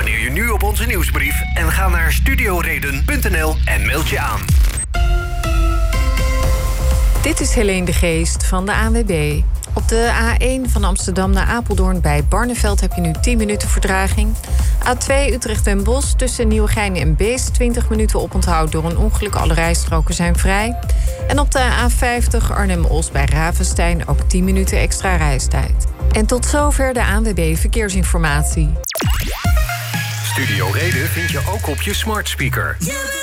Abonneer je nu op onze nieuwsbrief en ga naar studioreden.nl en meld je aan. Dit is Helene de Geest van de ANWB. Op de A1 van Amsterdam naar Apeldoorn bij Barneveld heb je nu 10 minuten vertraging. A2 Utrecht en Bosch tussen Nieuwegein en Beest 20 minuten oponthoud door een ongeluk. Alle rijstroken zijn vrij. En op de A50 Arnhem-Os bij Ravenstein ook 10 minuten extra reistijd. En tot zover de ANWB Verkeersinformatie. Studio Reden vind je ook op je smart speaker.